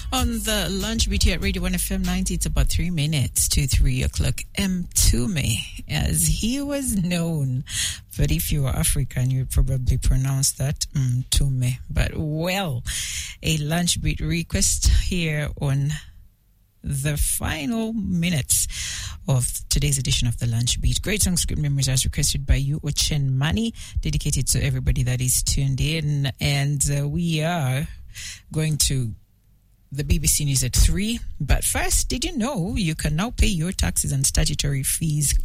On the lunch beat here at Radio 1 FM 90, it's about 3 minutes to 3 o'clock. Mtume, as he was known. But if you were African, you'd probably pronounce that Mtume. But well, a lunch beat request here on the final minutes of today's edition of the Lunch Beat. Great songs, good memories, as requested by you, Ochen Mani, dedicated to everybody that is tuned in. And we are going to the BBC News at 3. But first, did you know you can now pay your taxes and statutory fees